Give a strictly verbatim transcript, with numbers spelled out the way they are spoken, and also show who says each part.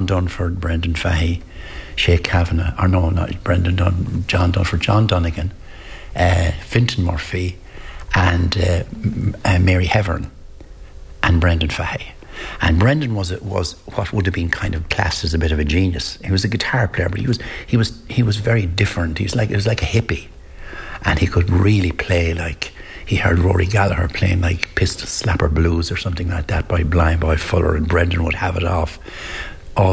Speaker 1: Dunford, Brendan Fahey, Shay Kavanagh, or no, not Brendan Dun, John Dunford, John Donegan, uh, Fintan Murphy, and uh, uh, Mary Hevern, and Brendan Fahey. And Brendan was was what would have been kind of classed as a bit of a genius. He was a guitar player, but he was he was he was very different. He was like he was like a hippie, and he could really play like. He heard Rory Gallagher playing like Pistol Slapper Blues or something like that by Blind Boy Fuller, and Brendan would have it off.